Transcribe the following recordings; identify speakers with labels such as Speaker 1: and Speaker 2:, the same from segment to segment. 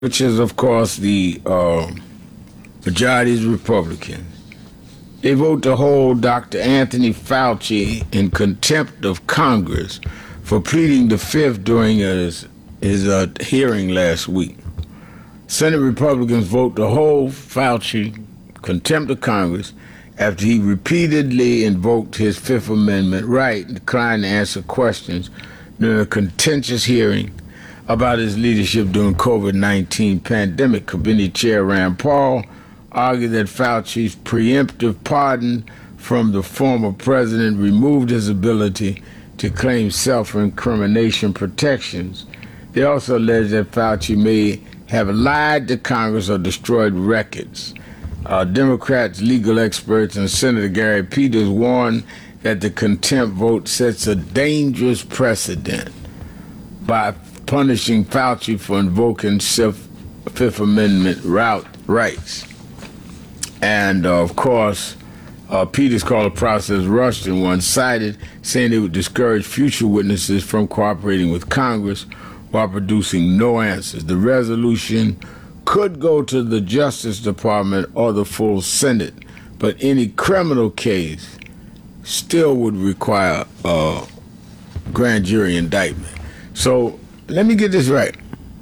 Speaker 1: which is, of course, the majority is Republican. They vote to hold Dr. Anthony Fauci in contempt of Congress for pleading the Fifth during his hearing last week. Senate Republicans vote to hold Fauci contempt of Congress after he repeatedly invoked his Fifth Amendment right and declined to answer questions during a contentious hearing about his leadership during COVID-19 pandemic. Committee Chair Rand Paul argued that Fauci's preemptive pardon from the former president removed his ability to claim self-incrimination protections. They also alleged that Fauci may have lied to Congress or destroyed records. Democrats, legal experts, and Senator Gary Peters warned that the contempt vote sets a dangerous precedent by punishing Fauci for invoking Fifth Amendment rights. And, of course, Peters called the process rushed and one-sided, saying it would discourage future witnesses from cooperating with Congress while producing no answers. The resolution could go to the Justice Department or the full Senate, but any criminal case still would require a grand jury indictment. So let me get this right.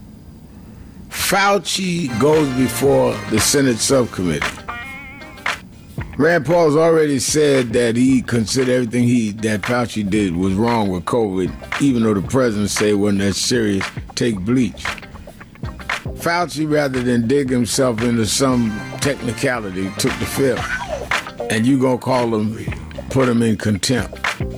Speaker 1: Fauci goes before the Senate subcommittee. Rand Paul's already said that he considered everything that Fauci did was wrong with COVID, even though the president said it wasn't that serious. Take bleach. Fauci, rather than dig himself into some technicality, took the Fifth. And you gonna call him, put him in contempt.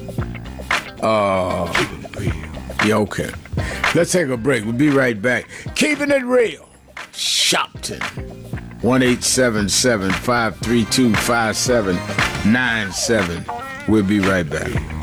Speaker 1: Yeah, okay. Let's take a break. We'll be right back. Keeping it real. Shopton. 1-877-532-5797. We'll be right back.